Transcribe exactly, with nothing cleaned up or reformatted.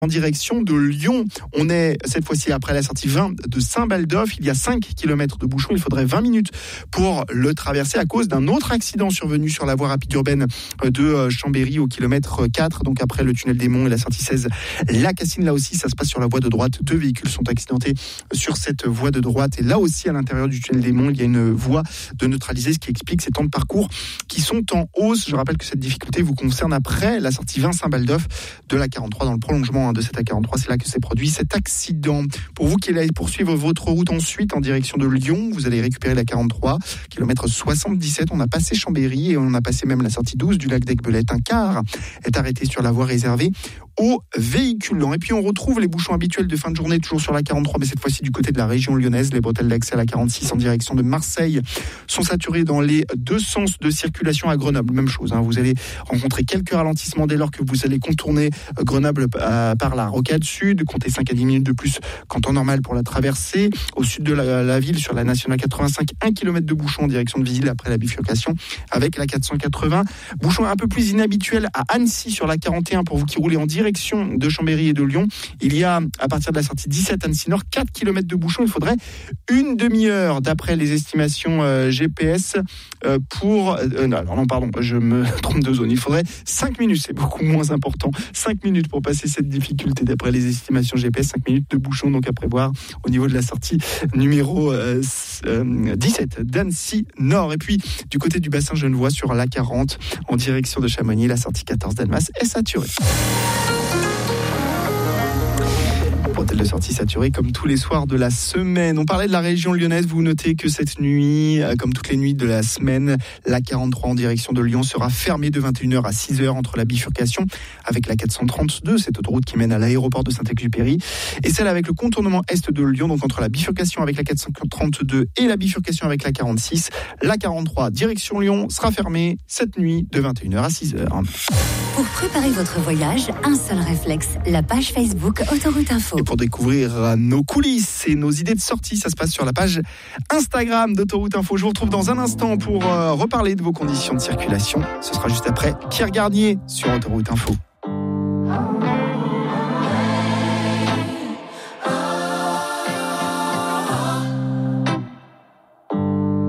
en direction de Lyon. On est cette fois-ci après la sortie vingt de Saint-Baldoff. Il y a cinq kilomètres de bouchons. Il faudrait vingt minutes pour le traverser à cause d'un autre accident survenu sur la voie rapide urbaine de Chambéry au kilomètre quatre. Donc après le tunnel des Monts et la sortie seize, la Cassine. Là aussi, ça se passe sur la voie de droite. Deux véhicules sont accidentés sur cette voie de droite. Et là aussi, à l'intérieur du tunnel des Monts, il y a une voie de neutraliser, ce qui explique ces temps de parcours qui sont en hausse. Je rappelle que cette difficulté vous concerne après la sortie vingt Saint-Baldoff de la quarante-trois, dans le prolongement de cette A quarante-trois, c'est là que s'est produit cet accident. Pour vous qui allez poursuivre votre route ensuite en direction de Lyon, vous allez récupérer la quarante-trois, kilomètre soixante-dix-sept. On a passé Chambéry et on a passé même la sortie douze du lac d'Aiguebelette. Un car est arrêté sur la voie réservée aux véhicules lents. Et puis on retrouve les bouchons habituels de fin de journée toujours sur la quarante-trois, mais cette fois-ci du côté de la région lyonnaise. Les bretelles d'accès à la quarante-six en direction de Marseille sont saturées dans les deux sens de circulation à Grenoble. Même chose, hein, vous allez rencontrer quelques ralentissements dès lors que vous allez contourner Grenoble euh, par la rocade sud. Comptez cinq à dix minutes de plus qu'en temps normal pour la traversée. Au sud de la, la ville, sur la nationale quatre-vingt-cinq, un kilomètre de bouchon en direction de Visil après la bifurcation avec la quatre cent quatre-vingts. Bouchon un peu plus inhabituel à Annecy sur la quarante et un pour vous qui roulez en direction de Chambéry et de Lyon. Il y a, à partir de la sortie dix-sept Annecy Nord, quatre kilomètres de bouchon. Il faudrait une demi-heure d'après les estimations euh, G P S euh, pour... Euh, non, alors non, pardon, je me trompe de zone. Il faudrait cinq minutes, c'est beaucoup moins important. cinq minutes pour passer cette difficulté d'après les estimations G P S. cinq minutes de bouchon donc à prévoir au niveau de la sortie numéro euh, euh, dix-sept d'Annecy Nord. Et puis du côté du bassin genevois sur l'A quarante en direction de Chamonix, la sortie quatorze d'Annemasse est saturée. Bretelles de sortie saturée comme tous les soirs de la semaine. On parlait de la région lyonnaise. Vous notez que cette nuit, comme toutes les nuits de la semaine, la quarante-trois en direction de Lyon sera fermée de vingt et une heures à six heures entre la bifurcation avec la quatre cent trente-deux, cette autoroute qui mène à l'aéroport de Saint-Exupéry, et celle avec le contournement est de Lyon, donc entre la bifurcation avec la quatre cent trente-deux et la bifurcation avec la quarante-six. La quarante-trois direction Lyon sera fermée cette nuit de vingt et une heures à six heures. Pour préparer votre voyage, un seul réflexe, la page Facebook Autoroute Info. Et pour découvrir nos coulisses et nos idées de sortie, ça se passe sur la page Instagram d'Autoroute Info. Je vous retrouve dans un instant pour euh, reparler de vos conditions de circulation. Ce sera juste après Pierre Garnier sur Autoroute Info.